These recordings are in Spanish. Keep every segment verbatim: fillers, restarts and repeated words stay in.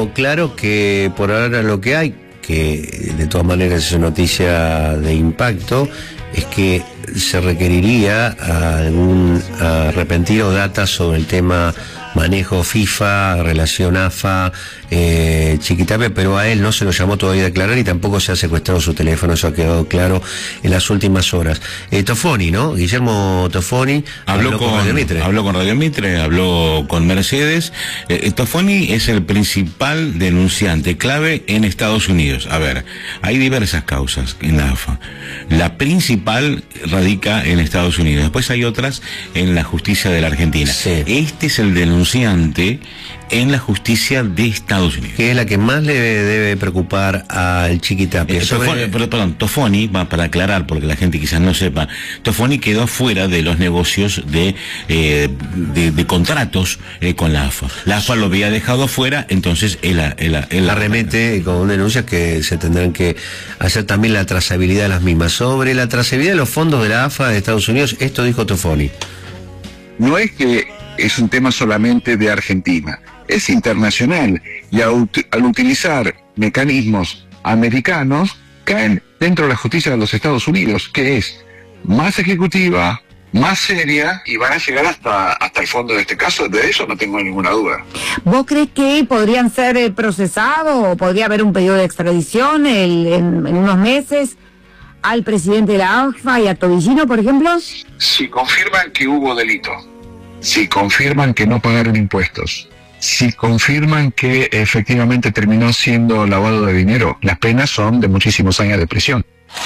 Claro que por ahora lo que hay, que de todas maneras es una noticia de impacto, es que se requeriría algún arrepentido data sobre el tema manejo FIFA, relación AFA, eh, Chiquitapia, pero a él no se lo llamó todavía a declarar y tampoco se ha secuestrado su teléfono, eso ha quedado claro en las últimas horas. Eh, Tofoni, ¿no? Guillermo Tofoni habló, habló con, con Radio Mitre. Habló con Radio Mitre, habló con Mercedes. Eh, Tofoni es el principal denunciante clave en Estados Unidos. A ver, hay diversas causas en la AFA. La principal radica en Estados Unidos, después hay otras en la justicia de la Argentina. Sí. Este es el denunciante en la justicia de Estados Unidos. Que es la que más le debe preocupar al Chiquitapia. Eh, sobre... Tofoni, perdón, perdón, Tofoni, para aclarar, porque la gente quizás no sepa, Tofoni quedó fuera de los negocios de, eh, de, de contratos eh, con la AFA. La AFA lo había dejado fuera, entonces él, él, él, él arremete con denuncias que se tendrán que hacer también la trazabilidad de las mismas. Sobre la trazabilidad de los fondos de la AFA de Estados Unidos, esto dijo Tofoni. No es que es un tema solamente de Argentina, es internacional, y al, al utilizar mecanismos americanos caen dentro de la justicia de los Estados Unidos, que es más ejecutiva, más seria, y van a llegar hasta, hasta el fondo de este caso. De eso no tengo ninguna duda. ¿Vos crees que podrían ser procesados o podría haber un pedido de extradición el, en, en unos meses al presidente de la AFA y a Tobillino, por ejemplo? Si confirman que hubo delito, si confirman que no pagaron impuestos, si confirman que efectivamente terminó siendo lavado de dinero, las penas son de muchísimos años de prisión.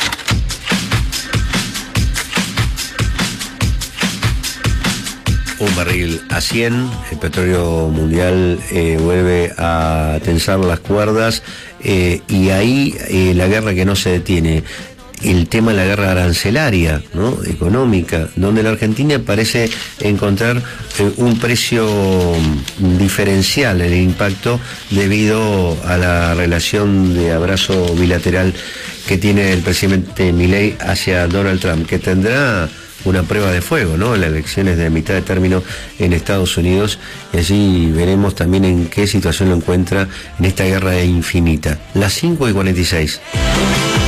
Un barril a cien, el petróleo mundial eh, vuelve a tensar las cuerdas eh, y ahí eh, la guerra que no se detiene. El tema de la guerra arancelaria, ¿no? Económica, donde la Argentina parece encontrar eh, un precio diferencial en el impacto debido a la relación de abrazo bilateral que tiene el presidente Milei hacia Donald Trump, que tendrá una prueba de fuego, ¿no? En las elecciones de mitad de término en Estados Unidos, y allí veremos también en qué situación lo encuentra en esta guerra infinita. Las cinco y cuarenta y seis.